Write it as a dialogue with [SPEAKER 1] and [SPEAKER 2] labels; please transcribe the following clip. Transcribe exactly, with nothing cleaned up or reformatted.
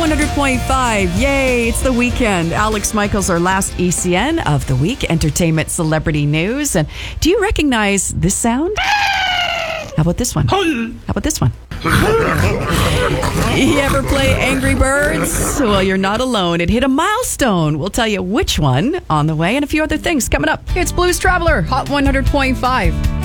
[SPEAKER 1] one hundred point five. Yay, it's the weekend. Alex Michaels, our last E C N of the week, entertainment celebrity news. And do you recognize this sound? How about this one? How about this one? You ever play Angry Birds? Well, you're not alone. It hit a milestone. We'll tell you which one on the way and a few other things coming up. It's Blues Traveler, Hot one hundred point five.